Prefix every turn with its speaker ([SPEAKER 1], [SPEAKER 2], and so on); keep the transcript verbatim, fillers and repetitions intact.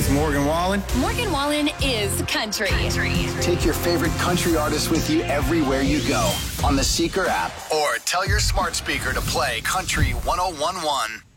[SPEAKER 1] is Morgan Wallen.
[SPEAKER 2] Morgan Wallen is country. country.
[SPEAKER 3] Take your favorite country artist with you everywhere you go on the Seeker app, or tell your smart speaker to play Country one oh one one.